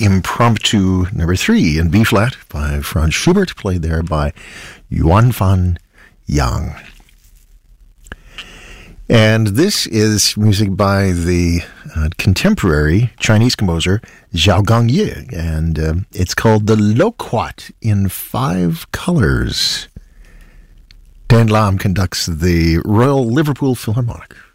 Impromptu number 3 in B-flat by Franz Schubert, played there by Yuan Fan Yang. And this is music by the contemporary Chinese composer Zhao Gongye, and it's called the Loquat in 5 Colors. Dan Lam conducts the Royal Liverpool Philharmonic.